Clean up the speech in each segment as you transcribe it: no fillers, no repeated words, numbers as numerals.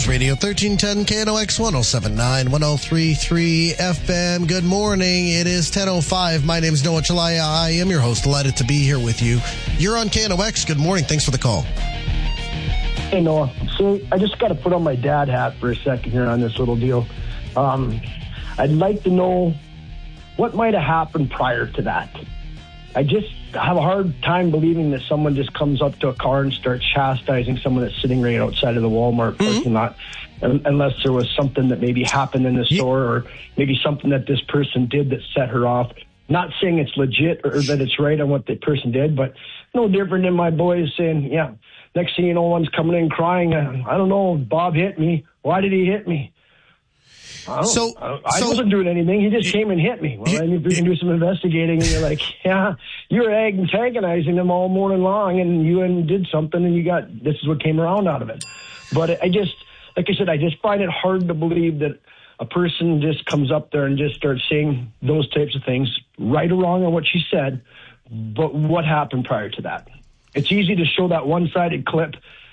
Radio 1310 KNOX 1079 1033 FM. Good morning. It is 10:05. My name is Noah Chalaya. I am your host. Delighted to be here with you. You're on KNOX. Good morning. Thanks for the call. Hey, Noah. So I just got to put on my dad hat for a second here on this little deal. I'd like to know what might have happened prior to that. I just have a hard time believing that someone just comes up to a car and starts chastising someone that's sitting right outside of the Walmart parking lot, unless there was something that maybe happened in the store or maybe something that this person did that set her off. Not saying it's legit or that it's right on what the person did, but no different than my boys saying, yeah, next thing you know, one's coming in crying, I don't know, Bob hit me. Why did he hit me? I wasn't doing anything. He just came and hit me. Well, then you can do some investigating, and you're like, yeah, you're antagonizing them all morning long, and you did something, and this is what came around out of it. But I just, like I said, I just find it hard to believe that a person just comes up there and just starts saying those types of things, right or wrong on what she said, but what happened prior to that? It's easy to show that one-sided clip,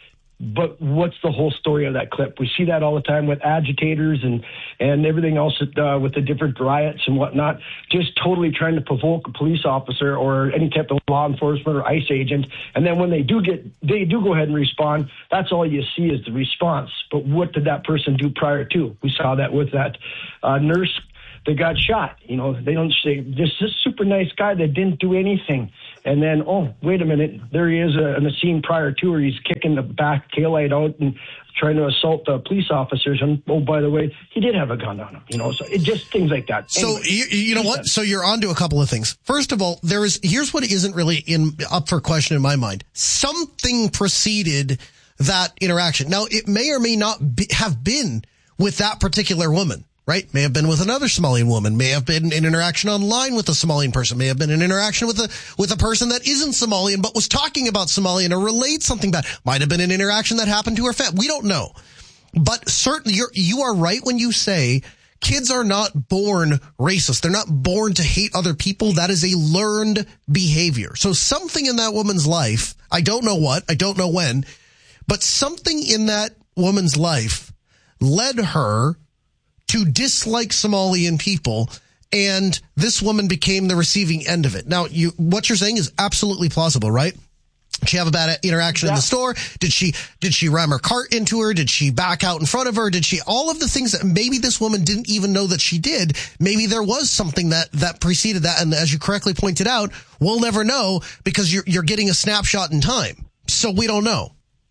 but what's the whole story of that clip? We see that all the time with agitators and everything else with the different riots and whatnot, just totally trying to provoke a police officer or any type of law enforcement or ICE agent. And then when they do go ahead and respond, that's all you see is the response. But what did that person do prior to? We saw that with that nurse that got shot. You know, they don't say, this super nice guy that didn't do anything. And then, oh, wait a minute, there he is in the scene prior to where he's kicking the back taillight out and trying to assault the police officers. And, oh, by the way, he did have a gun on him, you know, so it just things like that. So, anyway, you know what? So you're on to a couple of things. First of all, here's what isn't really up for question in my mind. Something preceded that interaction. Now, it may or may not have been with that particular woman. Right? May have been with another Somalian woman, may have been an interaction online with a Somalian person, may have been an interaction with a person that isn't Somalian but was talking about Somalian or relayed something bad. Might have been an interaction that happened to her family. We don't know. But certainly you are right when you say kids are not born racist. They're not born to hate other people. That is a learned behavior. So something in that woman's life, I don't know what, I don't know when, but something in that woman's life led her to dislike Somalian people, and this woman became the receiving end of it. Now, what you're saying is absolutely plausible, right? Did she have a bad interaction in the store? Did she ram her cart into her? Did she back out in front of her? Did she, all of the things that maybe this woman didn't even know that she did, maybe there was something that preceded that, and as you correctly pointed out, we'll never know because you're getting a snapshot in time. So we don't know.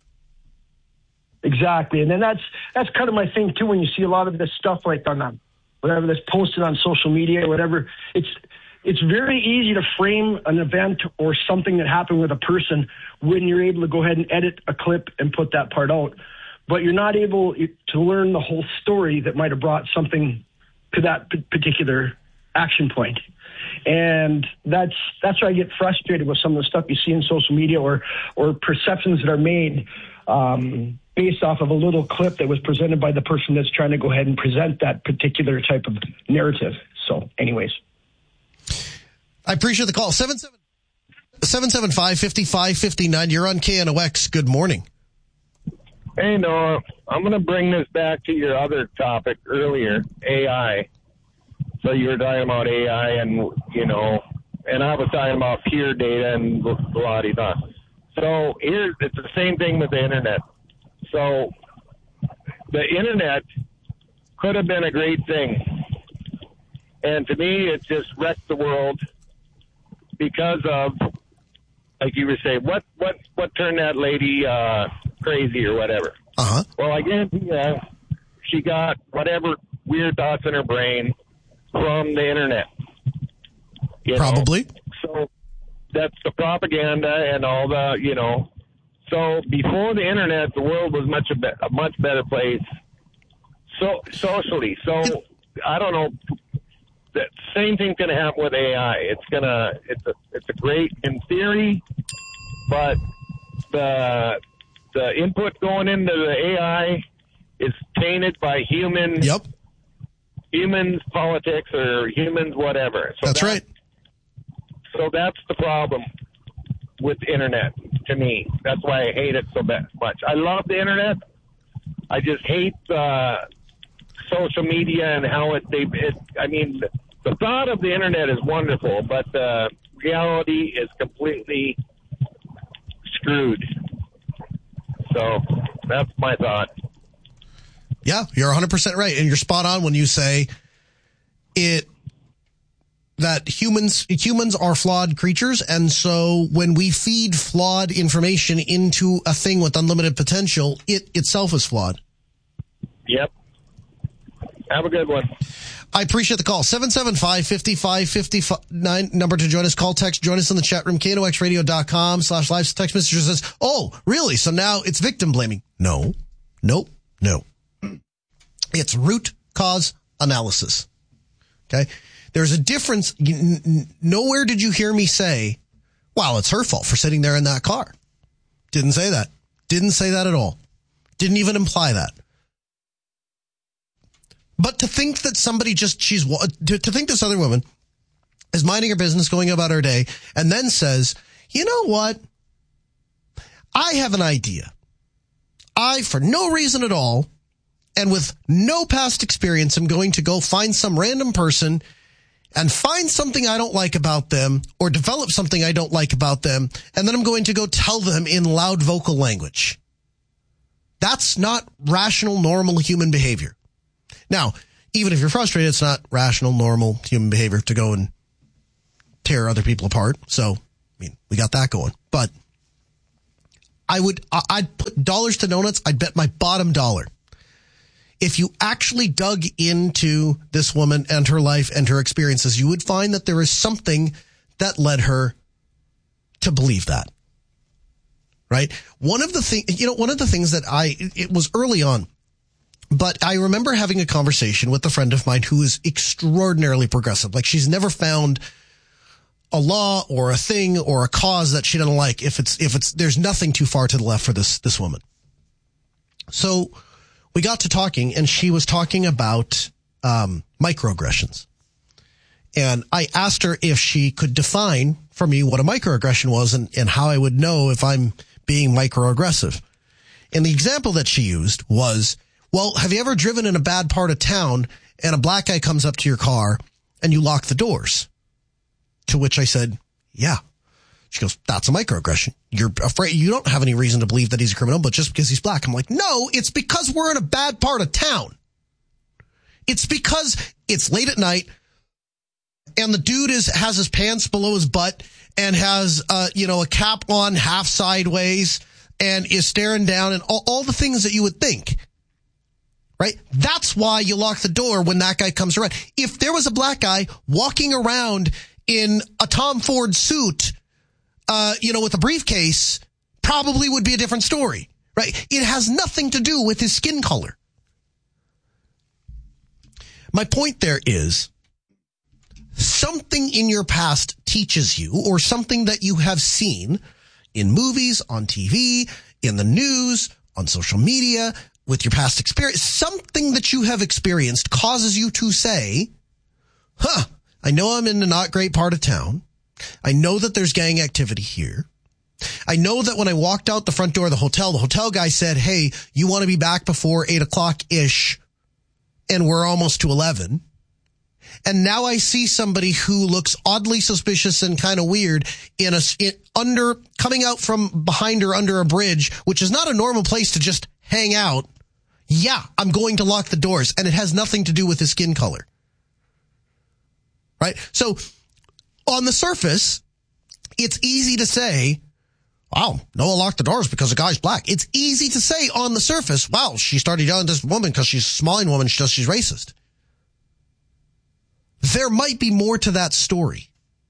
Exactly. And then that's kind of my thing too, when you see a lot of this stuff like on whatever that's posted on social media or whatever, it's very easy to frame an event or something that happened with a person when you're able to go ahead and edit a clip and put that part out. But you're not able to learn the whole story that might have brought something to that particular action point. And that's why I get frustrated with some of the stuff you see in social media or perceptions that are made based off of a little clip that was presented by the person that's trying to go ahead and present that particular type of narrative. So anyways. I appreciate the call. 775-5559. You're on KNOX. Good morning. Hey, Noah. I'm going to bring this back to your other topic earlier, AI. So you were talking about AI and, you know, and I was talking about peer data and blah-de-blah. So it's the same thing with the internet. So the internet could have been a great thing. And to me, it just wrecked the world because of, like you were saying, what turned that lady crazy or whatever. Uh-huh. Well, I guarantee she got whatever weird thoughts in her brain from the internet. Probably. So that's the propaganda and all the, you know. So before the internet, the world was a much better place socially. So I don't know. The same thing's going to happen with AI. It's a great in theory, but the input going into the AI is tainted by humans, politics, or humans, whatever. So that's right. So that's the problem with the internet to me. That's why I hate it so much. I love the internet, I just hate social media and how I mean, the thought of the internet is wonderful, but the reality is completely screwed. So that's my thought. Yeah, you're 100% right. And you're spot on when you say that humans are flawed creatures. And so when we feed flawed information into a thing with unlimited potential, it itself is flawed. Yep. Have a good one. I appreciate the call. 775-5559, number to join us. Call, text, join us in the chat room. KNOXradio.com/live. Text message says, oh, really? So now it's victim blaming. No. It's root cause analysis. Okay? There's a difference. Nowhere did you hear me say, well, it's her fault for sitting there in that car. Didn't say that. Didn't say that at all. Didn't even imply that. But to think that to think this other woman is minding her business, going about her day, and then says, you know what? I have an idea. I, for no reason at all, and with no past experience, am going to go find some random person and find something I don't like about them or develop something I don't like about them, and then I'm going to go tell them in loud vocal language. That's not rational, normal human behavior. Now, even if you're frustrated, it's not rational, normal human behavior to go and tear other people apart. So, I mean, we got that going. But I'd put dollars to donuts. I'd bet my bottom dollar. If you actually dug into this woman and her life and her experiences, you would find that there is something that led her to believe that. Right? One of the things that it was early on, but I remember having a conversation with a friend of mine who is extraordinarily progressive. Like, she's never found a law or a thing or a cause that she doesn't like if there's nothing too far to the left for this woman. So we got to talking, and she was talking about microaggressions. And I asked her if she could define for me what a microaggression was and how I would know if I'm being microaggressive. And the example that she used was, well, have you ever driven in a bad part of town and a black guy comes up to your car and you lock the doors? To which I said, yeah. She goes, that's a microaggression. You're afraid, you don't have any reason to believe that he's a criminal, but just because he's black. I'm like, no, it's because we're in a bad part of town. It's because it's late at night and the dude has his pants below his butt and has, a cap on half sideways and is staring down and all the things that you would think. Right? That's why you lock the door when that guy comes around. If there was a black guy walking around in a Tom Ford suit, with a briefcase, probably would be a different story, right? It has nothing to do with his skin color. My point there is something in your past teaches you, or something that you have seen in movies, on TV, in the news, on social media, with your past experience, something that you have experienced causes you to say, I know I'm in a not great part of town. I know that there's gang activity here. I know that when I walked out the front door of the hotel guy said, hey, you want to be back before 8 o'clock-ish, and we're almost to 11. And now I see somebody who looks oddly suspicious and kind of weird coming out from behind her under a bridge, which is not a normal place to just hang out. Yeah, I'm going to lock the doors, and it has nothing to do with his skin color. Right? So on the surface, it's easy to say, wow, Noah locked the doors because the guy's black. It's easy to say on the surface, wow, she started yelling at this woman because she's a smiling woman, she's racist. There might be more to that story.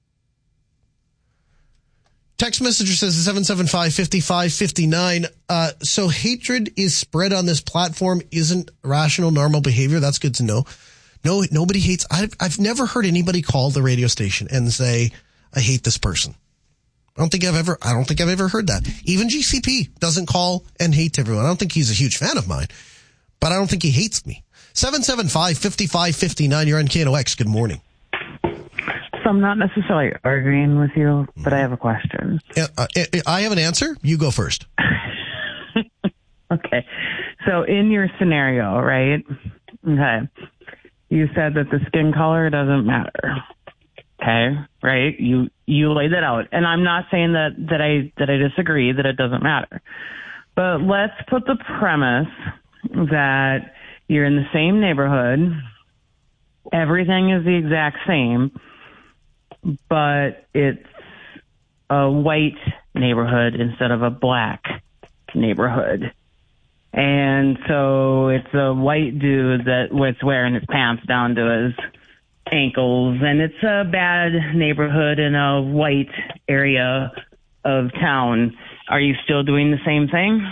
Text messenger says 775-5559. So hatred is spread on this platform isn't rational, normal behavior. That's good to know. No, nobody hates. I've never heard anybody call the radio station and say, I hate this person. I don't think I've ever heard that. Even GCP doesn't call and hate everyone. I don't think he's a huge fan of mine, but I don't think he hates me. 775-5559. You're on KNOX. Good morning. So I'm not necessarily arguing with you, but I have a question. I have an answer. You go first. Okay. So in your scenario, right? Okay. You said that the skin color doesn't matter. Okay, right? You laid it out. And I'm not saying that I disagree that it doesn't matter. But let's put the premise that you're in the same neighborhood, everything is the exact same, but it's a white neighborhood instead of a black neighborhood. And so it's a white dude that was wearing his pants down to his ankles, and it's a bad neighborhood in a white area of town. Are you still doing the same thing?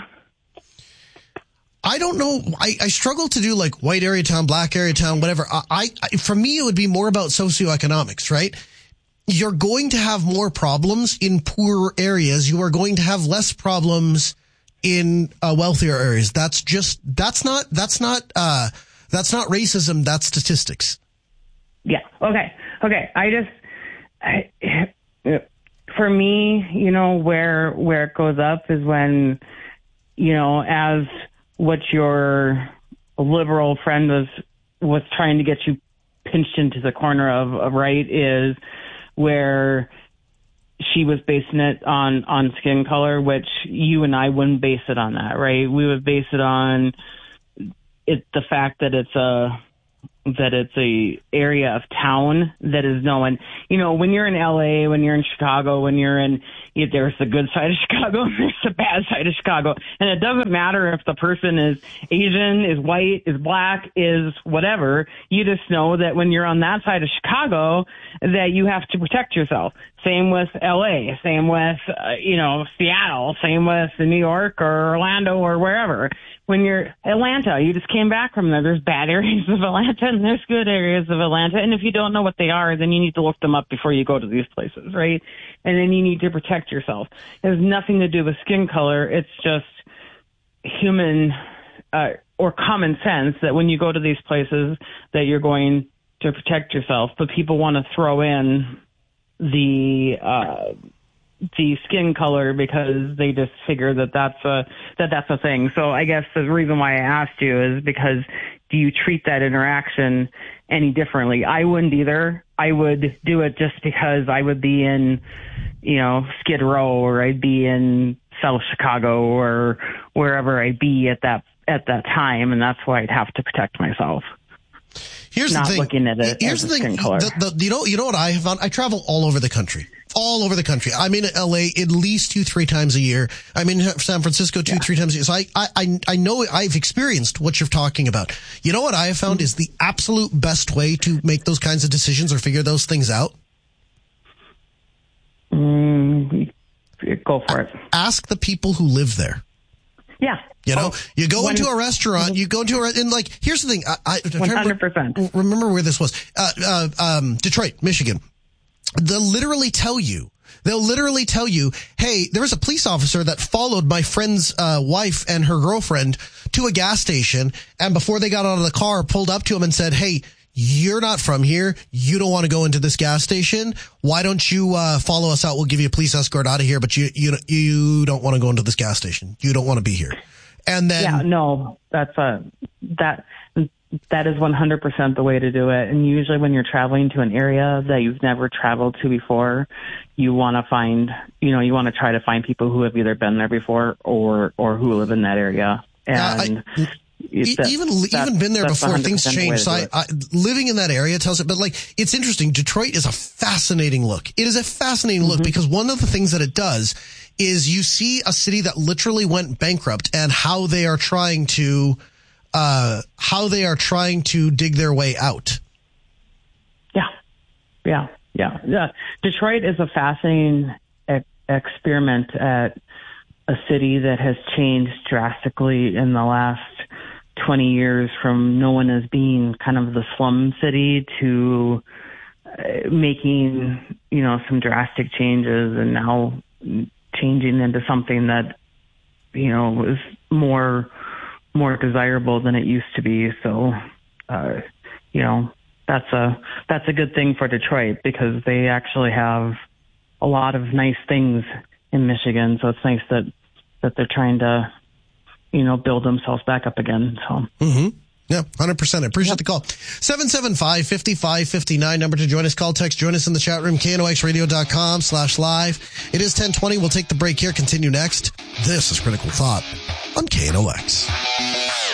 I don't know. I struggle to do like white area town, black area town, whatever. For me, it would be more about socioeconomics, right? You're going to have more problems in poorer areas. You are going to have less problems in wealthier areas. That's not racism. That's statistics. Yeah. Okay. For me, you know, where it goes up is when, you know, as what your liberal friend was trying to get you pinched into the corner of right, is where she was basing it on skin color, which you and I wouldn't base it on that, right? We would base it on the fact that it's a area of town that is known. You know, when you're in LA, when you're in Chicago, there's the good side of Chicago and there's the bad side of Chicago. And it doesn't matter if the person is Asian, is white, is black, is whatever. You just know that when you're on that side of Chicago, that you have to protect yourself. Same with LA, same with, Seattle, same with New York or Orlando or wherever. When you're Atlanta, you just came back from there. There's bad areas of Atlanta and there's good areas of Atlanta. And if you don't know what they are, then you need to look them up before you go to these places, right? And then you need to protect yourself. It has nothing to do with skin color. It's just human or common sense that when you go to these places that you're going to protect yourself. But people want to throw in the skin color because they just figure that that's a thing. So I guess the reason why I asked you is because do you treat that interaction any differently? I wouldn't either. I would do it just because I would be in, Skid Row, or I'd be in South Chicago, or wherever I'd be at that time, and that's why I'd have to protect myself. Here's the thing. Looking at it as a skin color. You know what I have found? I travel all over the country. I'm in LA at least 2-3 times a year. I'm in San Francisco 2-3 times a year. So I know I've experienced what you're talking about. You know what I have found is the absolute best way to make those kinds of decisions or figure those things out? Go for it. Ask the people who live there. Yeah. You go into a restaurant, and like, here's the thing. I 100%. Remember where this was. Detroit, Michigan. They'll literally tell you, hey, there was a police officer that followed my friend's wife and her girlfriend to a gas station, and before they got out of the car, pulled up to him and said, hey, you're not from here. You don't want to go into this gas station. Why don't you follow us out? We'll give you a police escort out of here, but you don't want to go into this gas station. You don't want to be here. And then that is 100% the way to do it. And usually when you're traveling to an area that you've never traveled to before, you want to try to find people who have either been there before or who live in that area. And even been there before, things change. So I living in that area tells it, but like, it's interesting. Detroit is a fascinating look. It is a fascinating look because one of the things that it does is you see a city that literally went bankrupt and how they are trying to dig their way out. Yeah. Detroit is a fascinating experiment at a city that has changed drastically in the last 20 years, from known as being kind of the slum city to making, some drastic changes, and now changing into something that, is more desirable than it used to be. So, that's a good thing for Detroit because they actually have a lot of nice things in Michigan. So it's nice that they're trying to, build themselves back up again. So. Mm-hmm. Yeah, 100%. I appreciate the call. 775-5559, number to join us. Call, text, join us in the chat room, knoxradio.com/live. It is 10:20. We'll take the break here, continue next. This is Critical Thought on KNOX.